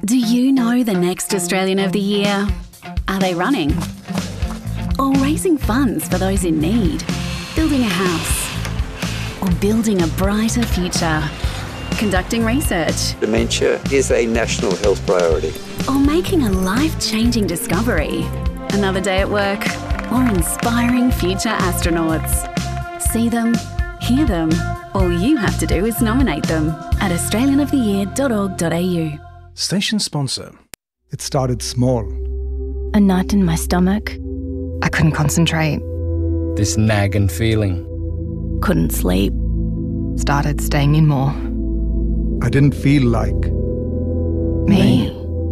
Do you know the next Australian of the Year? Are they running? Or raising funds for those in need? Building a house? Or building a brighter future? Conducting research? Dementia is a national health priority. Or making a life-changing discovery? Another day at work? Or inspiring future astronauts? See them, hear them. All you have to do is nominate them at australianoftheyear.org.au. Station sponsor. It started small. A knot in my stomach. I couldn't concentrate. This nagging feeling. Couldn't sleep. Started staying in more. I didn't feel like Me.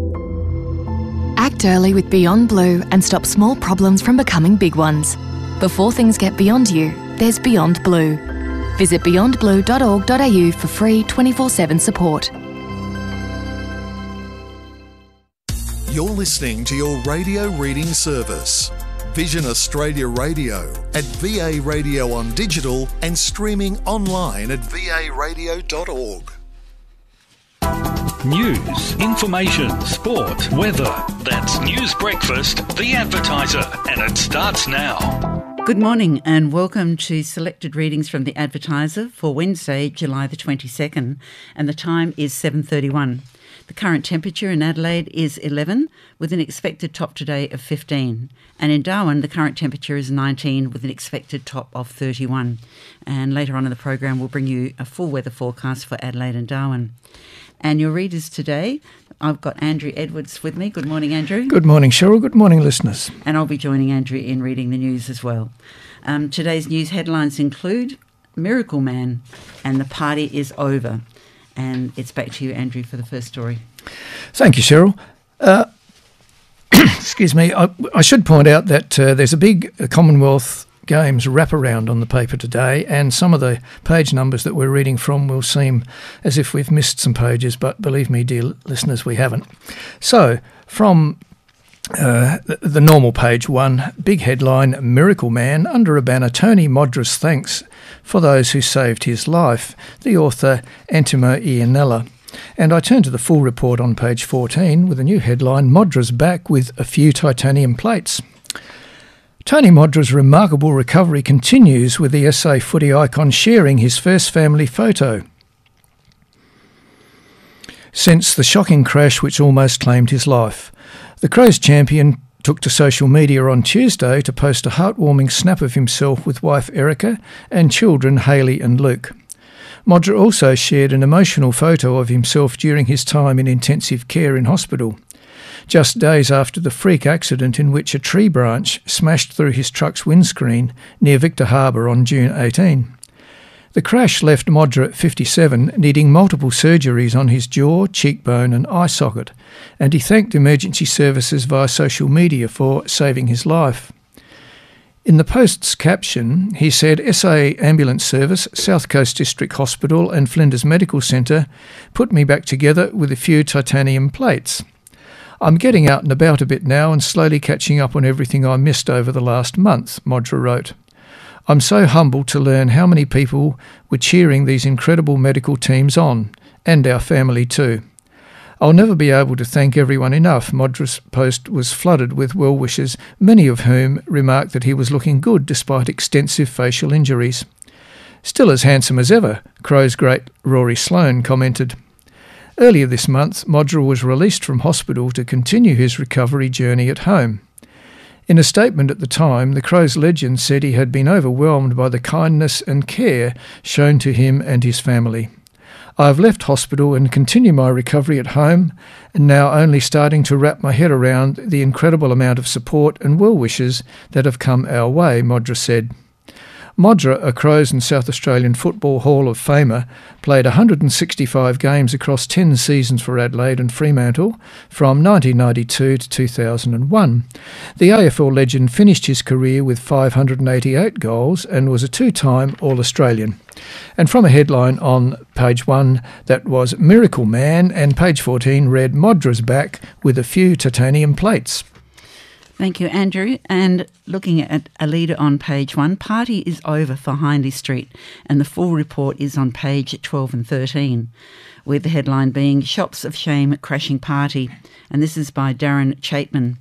Act early with Beyond Blue and stop small problems from becoming big ones. Before things get beyond you, there's Beyond Blue. Visit beyondblue.org.au for free 24/7 support. You're listening to your radio reading service. Vision Australia Radio at VA Radio on digital and streaming online at varadio.org. News, information, sport, weather. That's News Breakfast, The Advertiser, and it starts now. Good morning and welcome to selected readings from The Advertiser for Wednesday, July the 22nd, and the time is 7:31. The current temperature in Adelaide is 11 with an expected top today of 15, and in Darwin the current temperature is 19 with an expected top of 31. And later on in the program we'll bring you a full weather forecast for Adelaide and Darwin. And your readers today, I've got Andrew Edwards with me. Good morning, Andrew. Good morning, Cheryl. Good morning, listeners. And I'll be joining Andrew in reading the news as well. Today's news headlines include Miracle Man and the party is over. And it's back to you, Andrew, for the first story. Thank you, Cheryl. Excuse me. I should point out that there's a big Commonwealth Games wraparound on the paper today, and some of the page numbers that we're reading from will seem as if we've missed some pages, but believe me, dear listeners, we haven't. So, from the normal page one, big headline, Miracle Man, under a banner, Tony Modras thanks for those who saved his life, the author Antimo Ianella. And I turn to the full report on page 14 with a new headline, Modras back with a few titanium plates. Tony Modras' remarkable recovery continues with the SA footy icon sharing his first family photo since the shocking crash which almost claimed his life. The Crows champion took to social media on Tuesday to post a heartwarming snap of himself with wife Erica and children Hayley and Luke. Modra also shared an emotional photo of himself during his time in intensive care in hospital, just days after the freak accident in which a tree branch smashed through his truck's windscreen near Victor Harbour on June 18. The crash left Modra at 57 needing multiple surgeries on his jaw, cheekbone and eye socket, and he thanked emergency services via social media for saving his life. In the post's caption, he said, SA Ambulance Service, South Coast District Hospital and Flinders Medical Centre put me back together with a few titanium plates. I'm getting out and about a bit now and slowly catching up on everything I missed over the last month, Modra wrote. I'm so humbled to learn how many people were cheering these incredible medical teams on, and our family too. I'll never be able to thank everyone enough. Modra's post was flooded with well wishers, many of whom remarked that he was looking good despite extensive facial injuries. Still as handsome as ever, Crows great Rory Sloane commented. Earlier this month, Modra was released from hospital to continue his recovery journey at home. In a statement at the time, the Crows legend said he had been overwhelmed by the kindness and care shown to him and his family. I have left hospital and continue my recovery at home, and now only starting to wrap my head around the incredible amount of support and well wishes that have come our way, Modra said. Modra, a Crows and South Australian Football Hall of Famer, played 165 games across 10 seasons for Adelaide and Fremantle from 1992 to 2001. The AFL legend finished his career with 588 goals and was a two-time All-Australian. And from a headline on page 1 that was Miracle Man, and page 14 read Modra's back with a few titanium plates. Thank you, Andrew. And looking at a leader on page 1, party is over for Hindley Street, and the full report is on page 12 and 13. with the headline being Shops of Shame Crashing Party. And this is by Darren Chapman.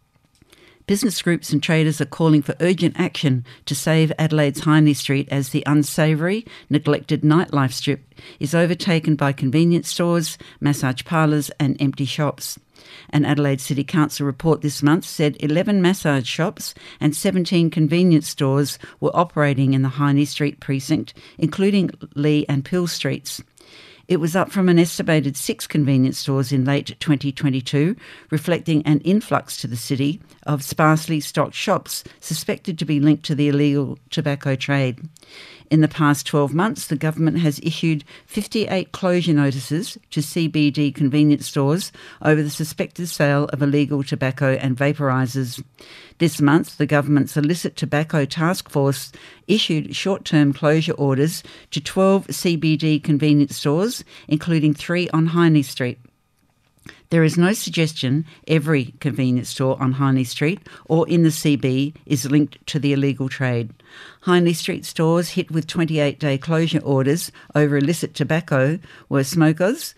Business groups and traders are calling for urgent action to save Adelaide's Hindley Street as the unsavoury, neglected nightlife strip is overtaken by convenience stores, massage parlours and empty shops. An Adelaide City Council report this month said 11 massage shops and 17 convenience stores were operating in the Hindley Street precinct, including Lee and Pill Streets. It was up from an estimated 6 convenience stores in late 2022, reflecting an influx to the city of sparsely stocked shops suspected to be linked to the illegal tobacco trade. In the past 12 months, the government has issued 58 closure notices to CBD convenience stores over the suspected sale of illegal tobacco and vaporisers. This month, the government's illicit tobacco task force issued short-term closure orders to 12 CBD convenience stores, including 3 on Hindley Street. There is no suggestion every convenience store on Hindley Street or in the CB is linked to the illegal trade. Hindley Street stores hit with 28-day closure orders over illicit tobacco were Smokers,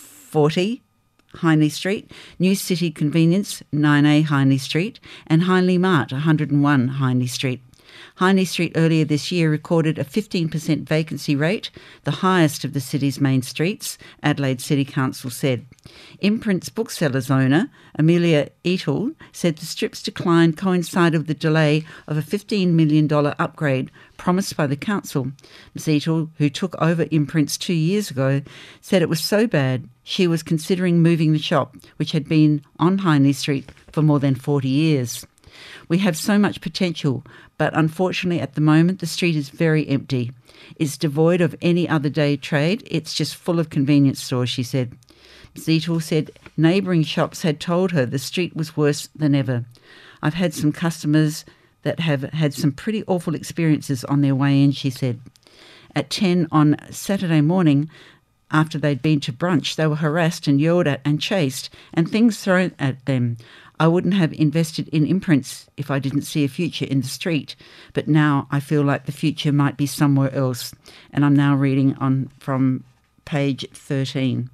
40, Hindley Street, New City Convenience, 9A Hindley Street, and Hindley Mart, 101 Hindley Street. Hindley Street earlier this year recorded a 15% vacancy rate, the highest of the city's main streets, Adelaide City Council said. Imprints booksellers owner Amelia Eatle said the strip's decline coincided with the delay of a $15 million upgrade promised by the council. Ms Eatle, who took over Imprints 2 years ago, said it was so bad she was considering moving the shop, which had been on Hindley Street for more than 40 years. We have so much potential, but unfortunately at the moment the street is very empty. It's devoid of any other day trade. It's just full of convenience stores, she said. Zeetal said neighbouring shops had told her the street was worse than ever. I've had some customers that have had some pretty awful experiences on their way in, she said. At 10 on Saturday morning, after they'd been to brunch, they were harassed and yelled at and chased and things thrown at them. I wouldn't have invested in Imprints if I didn't see a future in the street, but now I feel like the future might be somewhere else. And I'm now reading on from page 13.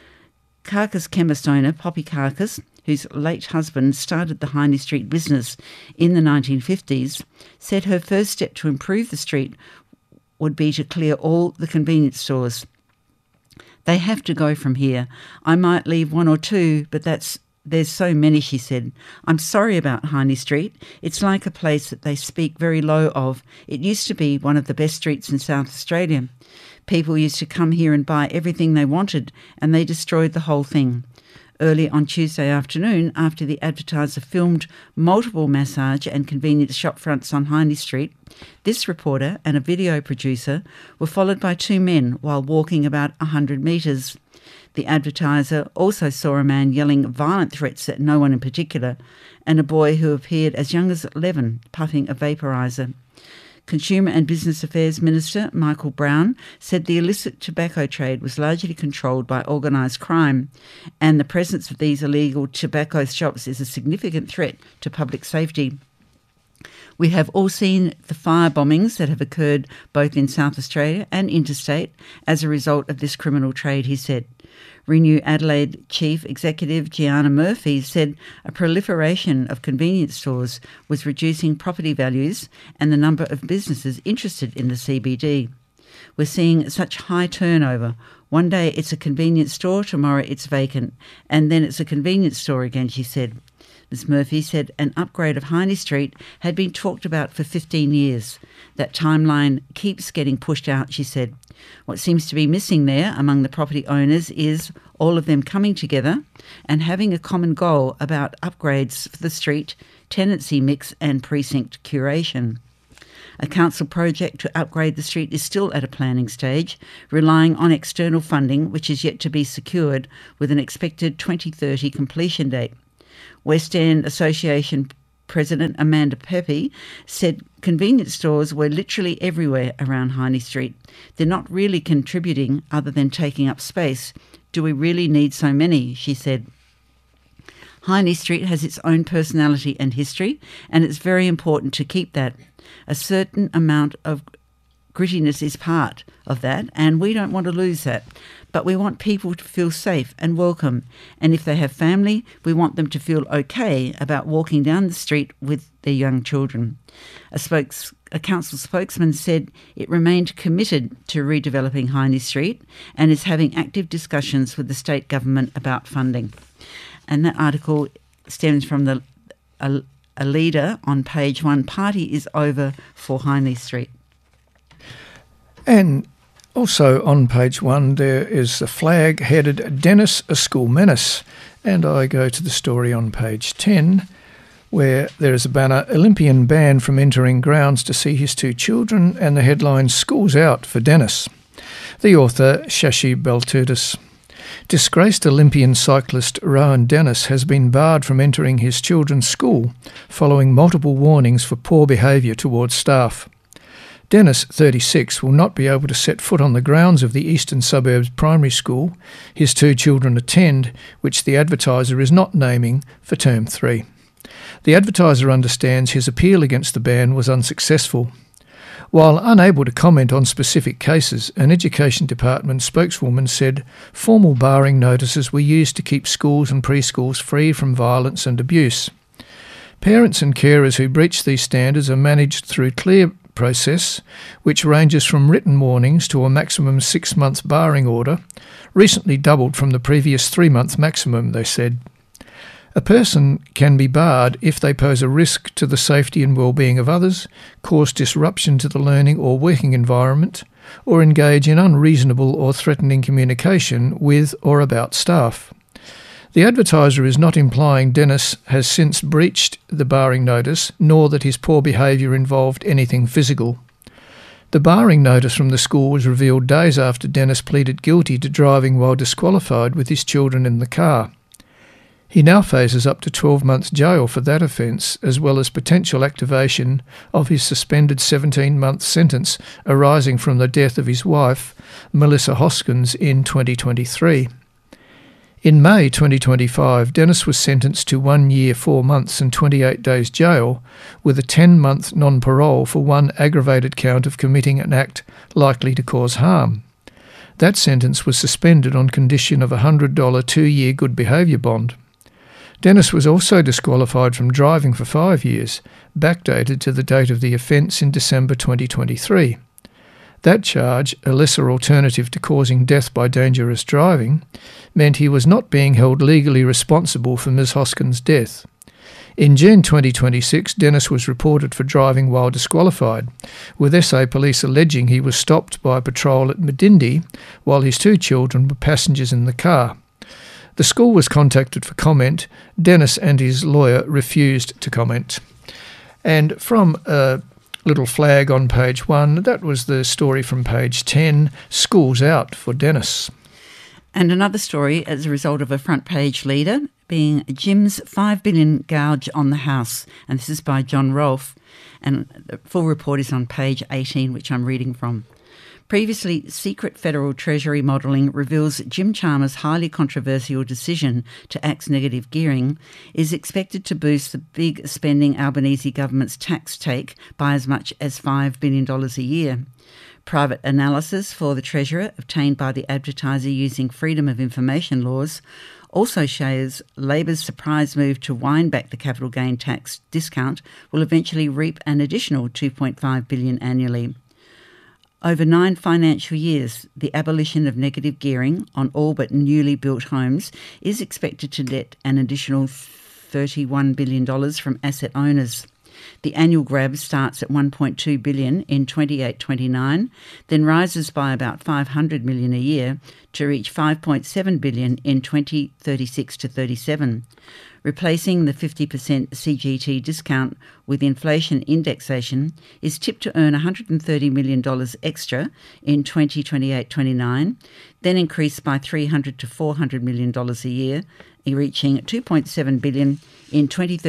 Carcass chemist owner Poppy Carcass, whose late husband started the Hindley Street business in the 1950s, said her first step to improve the street would be to clear all the convenience stores. They have to go from here. I might leave 1 or 2, but there's so many, she said. I'm sorry about Hindley Street. It's like a place that they speak very low of. It used to be one of the best streets in South Australia. People used to come here and buy everything they wanted, and they destroyed the whole thing. Early on Tuesday afternoon, after the Advertiser filmed multiple massage and convenience shop fronts on Hindley Street, this reporter and a video producer were followed by 2 men while walking about 100 metres. The Advertiser also saw a man yelling violent threats at no one in particular, and a boy who appeared as young as 11 puffing a vaporiser. Consumer and Business Affairs Minister Michael Brown said the illicit tobacco trade was largely controlled by organised crime, and the presence of these illegal tobacco shops is a significant threat to public safety. We have all seen the fire bombings that have occurred both in South Australia and interstate as a result of this criminal trade, he said. Renew Adelaide Chief Executive Gianna Murphy said a proliferation of convenience stores was reducing property values and the number of businesses interested in the CBD. We're seeing such high turnover. One day it's a convenience store, tomorrow it's vacant, and then it's a convenience store again, she said. Ms Murphy said an upgrade of Hindley Street had been talked about for 15 years. That timeline keeps getting pushed out, she said. What seems to be missing there among the property owners is all of them coming together and having a common goal about upgrades for the street, tenancy mix and precinct curation. A council project to upgrade the street is still at a planning stage, relying on external funding which is yet to be secured with an expected 2030 completion date. West End Association President Amanda Pepe said convenience stores were literally everywhere around Hindley Street. They're not really contributing other than taking up space. Do we really need so many? She said. Hindley Street has its own personality and history, and it's very important to keep that. A certain amount of grittiness is part of that, and we don't want to lose that. but we want people to feel safe and welcome. And if they have family, we want them to feel okay about walking down the street with their young children. A council spokesman said it remained committed to redeveloping Heine Street and is having active discussions with the state government about funding. And that article stems from a leader on page 1. Party is over for Heine Street. And also on page 1 there is a flag headed Dennis, a School Menace. And I go to the story on page 10, where there is a banner, Olympian banned from entering grounds to see his 2 children, and the headline, School's out for Dennis. The author, Shashi Baltudis. Disgraced Olympian cyclist Rowan Dennis has been barred from entering his children's school following multiple warnings for poor behaviour towards staff. Dennis, 36, will not be able to set foot on the grounds of the Eastern Suburbs Primary School his 2 children attend, which the advertiser is not naming, for term 3. The advertiser understands his appeal against the ban was unsuccessful. While unable to comment on specific cases, an Education Department spokeswoman said formal barring notices were used to keep schools and preschools free from violence and abuse. Parents and carers who breach these standards are managed through clear process, which ranges from written warnings to a maximum 6-month barring order, recently doubled from the previous 3-month maximum, they said. A person can be barred if they pose a risk to the safety and well-being of others, cause disruption to the learning or working environment, or engage in unreasonable or threatening communication with or about staff. The advertiser is not implying Dennis has since breached the barring notice, nor that his poor behaviour involved anything physical. The barring notice from the school was revealed days after Dennis pleaded guilty to driving while disqualified with his children in the car. He now faces up to 12 months jail for that offence, as well as potential activation of his suspended 17-month sentence arising from the death of his wife, Melissa Hoskins, in 2023. In May 2025, Dennis was sentenced to 1 year, 4 months and 28 days jail, with a 10-month non-parole for one aggravated count of committing an act likely to cause harm. That sentence was suspended on condition of a $100 2-year good behaviour bond. Dennis was also disqualified from driving for 5 years, backdated to the date of the offence in December 2023. That charge, a lesser alternative to causing death by dangerous driving, meant he was not being held legally responsible for Ms. Hoskins' death. In June 2026, Dennis was reported for driving while disqualified, with SA Police alleging he was stopped by a patrol at Medindi while his 2 children were passengers in the car. The school was contacted for comment. Dennis and his lawyer refused to comment. And from a little flag on page 1, that was the story from page 10, School's out for Dennis. And another story as a result of a front page leader being Jim's $5 billion gouge on the house. And this is by John Rolfe. And the full report is on page 18, which I'm reading from. Previously, secret federal Treasury modelling reveals Jim Chalmers' highly controversial decision to axe negative gearing is expected to boost the big spending Albanese government's tax take by as much as $5 billion a year. Private analysis for the Treasurer, obtained by the advertiser using Freedom of Information laws, also shows Labor's surprise move to wind back the capital gain tax discount will eventually reap an additional $2.5 billion annually. Over 9 financial years, the abolition of negative gearing on all but newly built homes is expected to net an additional $31 billion from asset owners. The annual grab starts at $1.2 billion in 28-29, then rises by about $500 million a year to reach $5.7 billion in 2036-37. Replacing the 50% CGT discount with inflation indexation is tipped to earn $130 million extra in 2028-29, then increase by $300 to $400 million a year, reaching $2.7 billion in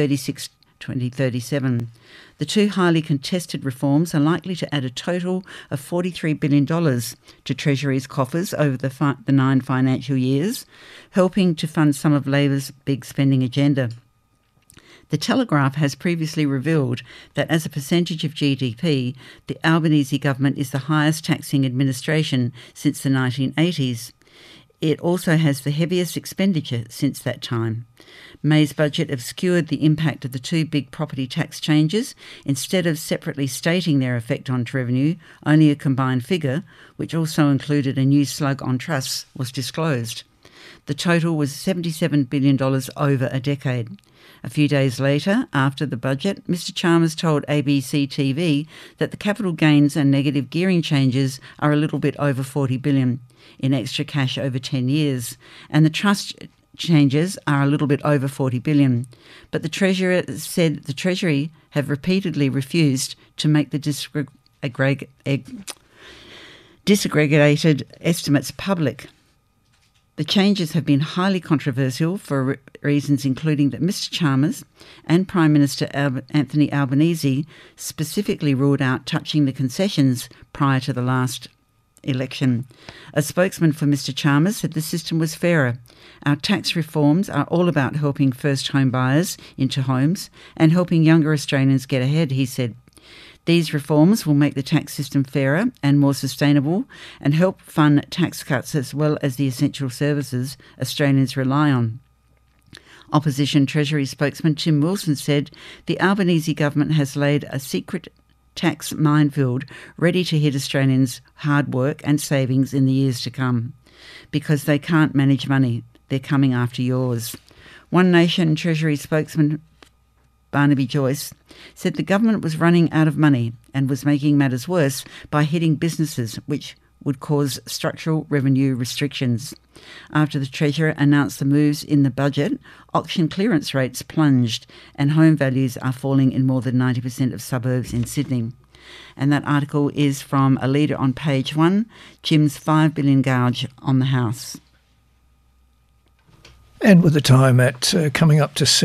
2036-2037. The 2 highly contested reforms are likely to add a total of $43 billion to Treasury's coffers over the 9 financial years, helping to fund some of Labor's big spending agenda. The Telegraph has previously revealed that as a percentage of GDP, the Albanese government is the highest taxing administration since the 1980s. it also has the heaviest expenditure since that time. May's budget obscured the impact of the two big property tax changes. Instead of separately stating their effect on revenue, only a combined figure, which also included a new slug on trusts, was disclosed. The total was $77 billion over a decade. A few days later, after the budget, Mr Chalmers told ABC TV that the capital gains and negative gearing changes are a little bit over $40 billion in extra cash over 10 years, and the trust changes are a little bit over $40 billion. But the Treasurer said the Treasury have repeatedly refused to make the disaggregated estimates public. The changes have been highly controversial for reasons including that Mr Chalmers and Prime Minister Anthony Albanese specifically ruled out touching the concessions prior to the last election. A spokesman for Mr Chalmers said the system was fairer. Our tax reforms are all about helping first home buyers into homes and helping younger Australians get ahead, he said. These reforms will make the tax system fairer and more sustainable and help fund tax cuts as well as the essential services Australians rely on. Opposition Treasury spokesman Tim Wilson said the Albanese government has laid a secret tax minefield ready to hit Australians' hard work and savings in the years to come. Because they can't manage money, they're coming after yours. One Nation Treasury spokesman Barnaby Joyce said the government was running out of money and was making matters worse by hitting businesses, which would cause structural revenue restrictions. After the Treasurer announced the moves in the budget, auction clearance rates plunged and home values are falling in more than 90% of suburbs in Sydney. And that article is from a leader on page 1, Jim's $5 billion gouge on the house. And with the time at coming up to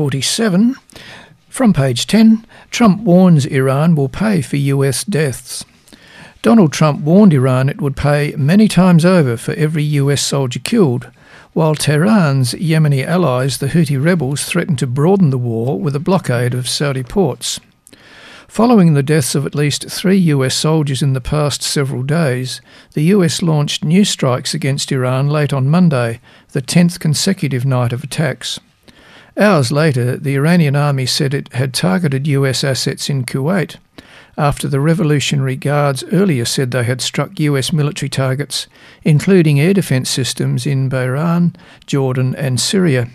7:47, from page 10, Trump warns Iran will pay for US deaths. Donald Trump warned Iran it would pay many times over for every US soldier killed, while Tehran's Yemeni allies, the Houthi rebels, threatened to broaden the war with a blockade of Saudi ports. Following the deaths of at least 3 US soldiers in the past several days, the US launched new strikes against Iran late on Monday, the 10th consecutive night of attacks. Hours later, the Iranian army said it had targeted US assets in Kuwait, after the Revolutionary Guards earlier said they had struck US military targets, including air defence systems in Bahrain, Jordan and Syria.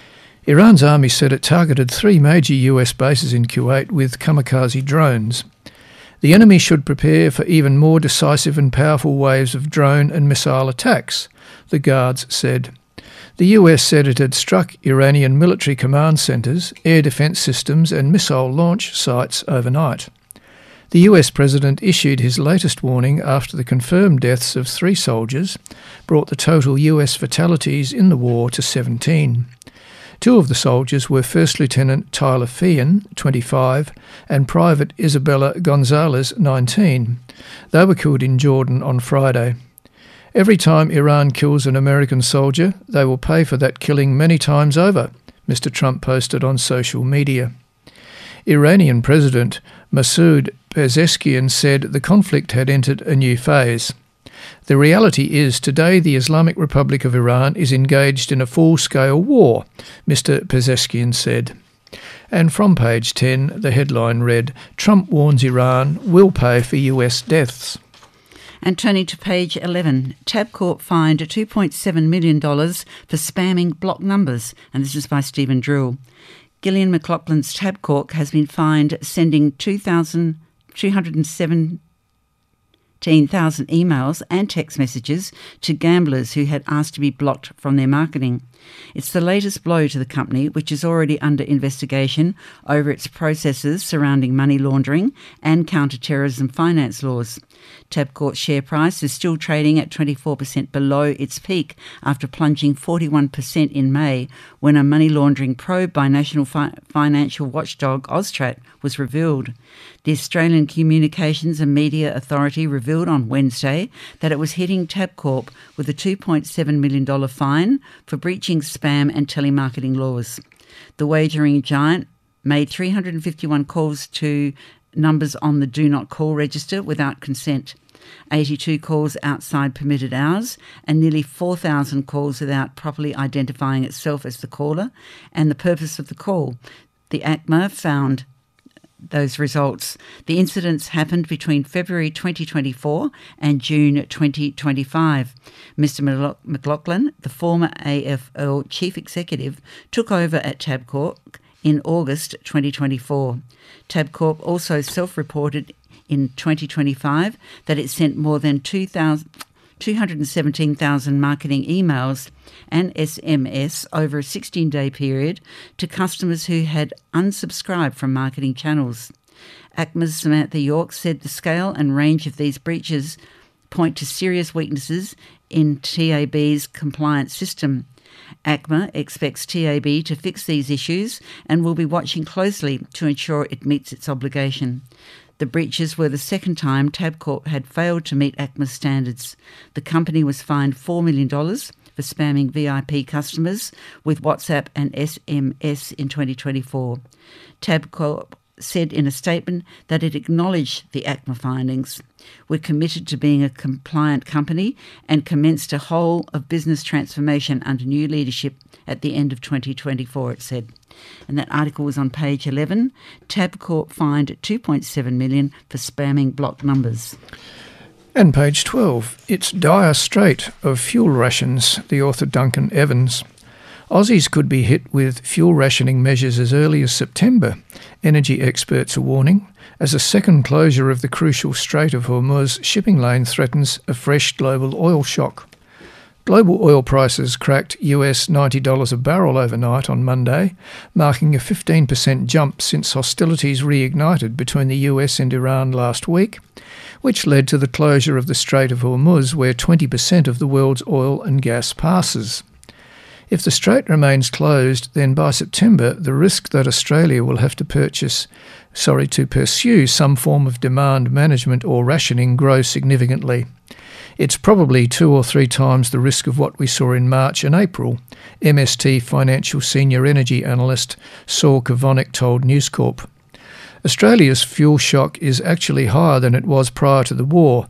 Iran's army said it targeted 3 major US bases in Kuwait with kamikaze drones. The enemy should prepare for even more decisive and powerful waves of drone and missile attacks, the Guards said. The US said it had struck Iranian military command centres, air defence systems and missile launch sites overnight. The US President issued his latest warning after the confirmed deaths of 3 soldiers brought the total US fatalities in the war to 17. 2 of the soldiers were First Lieutenant Tyler Feehan, 25, and Private Isabella Gonzalez, 19. They were killed in Jordan on Friday. Every time Iran kills an American soldier, they will pay for that killing many times over, Mr. Trump posted on social media. Iranian President Masoud Pezeshkian said the conflict had entered a new phase. The reality is today the Islamic Republic of Iran is engaged in a full-scale war, Mr. Pezeshkian said. And from page 10, the headline read, Trump warns Iran will pay for US deaths. And turning to page 11, Tabcorp fined $2.7 million for spamming block numbers, and this is by Stephen Drill. Gillian McLaughlin's Tabcorp has been fined sending 217,000 emails and text messages to gamblers who had asked to be blocked from their marketing. It's the latest blow to the company, which is already under investigation over its processes surrounding money laundering and counter-terrorism finance laws. Tabcorp's share price is still trading at 24% below its peak after plunging 41% in May when a money laundering probe by national financial watchdog Austrac was revealed. The Australian Communications and Media Authority revealed on Wednesday that it was hitting Tabcorp with a $2.7 million fine for breaching spam and telemarketing laws. The wagering giant made 351 calls to numbers on the Do Not Call register without consent. 82 calls outside permitted hours, and nearly 4,000 calls without properly identifying itself as the caller and the purpose of the call. The ACMA found those results. The incidents happened between February 2024 and June 2025. Mr. McLaughlin, the former AFL Chief Executive, took over at Tabcorp in August 2024. Tabcorp also self-reported in 2025 that it sent more than 217,000 marketing emails and SMS over a 16-day period to customers who had unsubscribed from marketing channels. ACMA's Samantha York said the scale and range of these breaches point to serious weaknesses in TAB's compliance system. ACMA expects TAB to fix these issues and will be watching closely to ensure it meets its obligation. The breaches were the second time Tabcorp had failed to meet ACMA's standards. The company was fined $4 million for spamming VIP customers with WhatsApp and SMS in 2024. Tabcorp said in a statement that it acknowledged the ACMA findings. We're committed to being a compliant company and commenced a whole of business transformation under new leadership at the end of 2024, it said. And that article was on page 11. Tabcorp fined $2.7 million for spamming blocked numbers. And page 12. It's dire strait of fuel rations, the author Duncan Evans. Aussies could be hit with fuel rationing measures as early as September, energy experts are warning, as a second closure of the crucial Strait of Hormuz shipping lane threatens a fresh global oil shock. Global oil prices cracked US $90 a barrel overnight on Monday, marking a 15% jump since hostilities reignited between the US and Iran last week, which led to the closure of the Strait of Hormuz, where 20% of the world's oil and gas passes. If the strait remains closed, then by September the risk that Australia will have to pursue some form of demand management or rationing grows significantly. It's probably 2 or 3 times the risk of what we saw in March and April, MST Financial Senior Energy Analyst Saul Kavonik told News Corp. Australia's fuel shock is actually higher than it was prior to the war,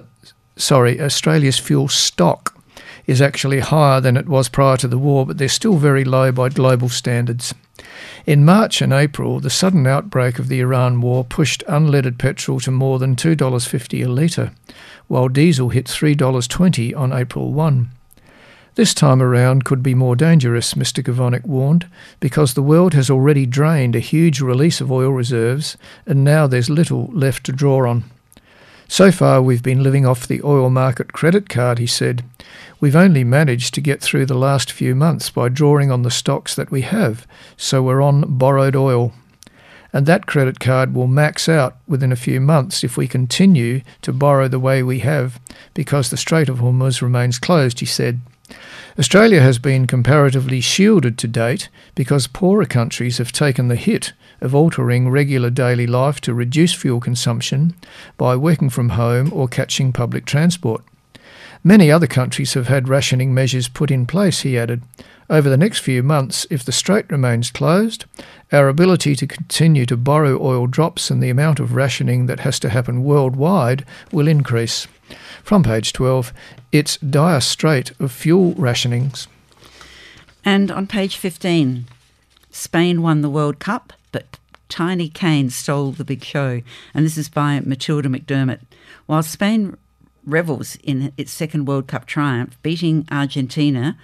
Australia's fuel stock is actually higher than it was prior to the war, but they're still very low by global standards. In March and April, the sudden outbreak of the Iran war pushed unleaded petrol to more than $2.50 a litre, while diesel hit $3.20 on April 1. This time around could be more dangerous, Mr. Kavonik warned, because the world has already drained a huge release of oil reserves and now there's little left to draw on. So far we've been living off the oil market credit card, he said. We've only managed to get through the last few months by drawing on the stocks that we have, so we're on borrowed oil. And that credit card will max out within a few months if we continue to borrow the way we have, because the Strait of Hormuz remains closed, he said. Australia has been comparatively shielded to date because poorer countries have taken the hit of altering regular daily life to reduce fuel consumption by working from home or catching public transport. Many other countries have had rationing measures put in place, he added. Over the next few months, if the strait remains closed, our ability to continue to borrow oil drops and the amount of rationing that has to happen worldwide will increase. From page 12, it's dire strait of fuel rationings. And on page 15, Spain won the World Cup, but Tiny Kane stole the big show. And this is by Matilda McDermott. While Spain revels in its second World Cup triumph, beating Argentina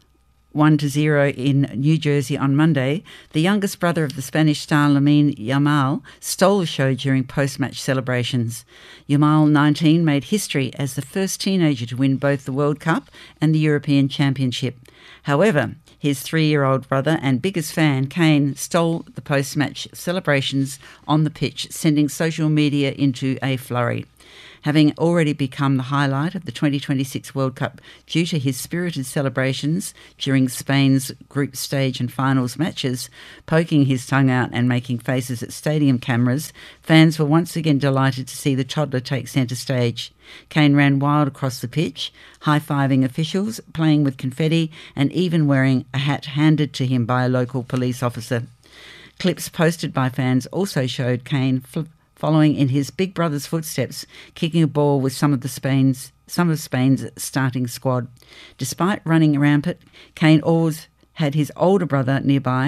1-0 in New Jersey on Monday, the youngest brother of the Spanish star Lamine Yamal stole the show during post-match celebrations. Yamal, 19, made history as the first teenager to win both the World Cup and the European Championship. However, his 3-year-old brother and biggest fan, Kane, stole the post-match celebrations on the pitch, sending social media into a flurry. Having already become the highlight of the 2026 World Cup due to his spirited celebrations during Spain's group stage and finals matches, poking his tongue out and making faces at stadium cameras, fans were once again delighted to see the toddler take centre stage. Kane ran wild across the pitch, high-fiving officials, playing with confetti and even wearing a hat handed to him by a local police officer. Clips posted by fans also showed Kane following in his big brother's footsteps, kicking a ball with some of Spain's starting squad. Despite running rampant, Kane always had his older brother nearby